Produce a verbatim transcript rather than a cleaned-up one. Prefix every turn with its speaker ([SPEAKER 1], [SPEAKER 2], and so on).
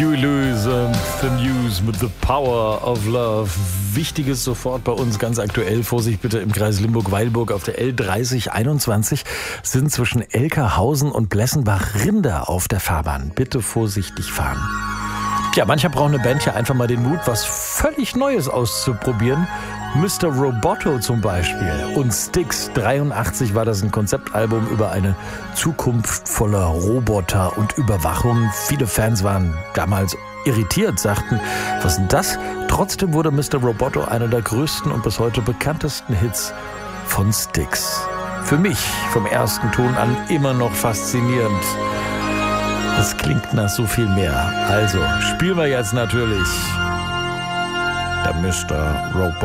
[SPEAKER 1] Huey Lewis und The News mit The Power of Love. Wichtiges sofort bei uns, ganz aktuell. Vorsicht bitte im Kreis Limburg-Weilburg auf der L dreißig einundzwanzig sind zwischen Elkerhausen und Blessenbach Rinder auf der Fahrbahn. Bitte vorsichtig fahren. Tja, mancher braucht eine Band ja einfach mal den Mut, was völlig Neues auszuprobieren. Mister Roboto zum Beispiel und Styx. dreiundachtzig war das ein Konzeptalbum über eine Zukunft voller Roboter und Überwachung. Viele Fans waren damals irritiert, sagten, was ist denn das? Trotzdem wurde Mister Roboto einer der größten und bis heute bekanntesten Hits von Styx. Für mich vom ersten Ton an immer noch faszinierend. Das klingt nach so viel mehr. Also spielen wir jetzt natürlich der Mister Roboto.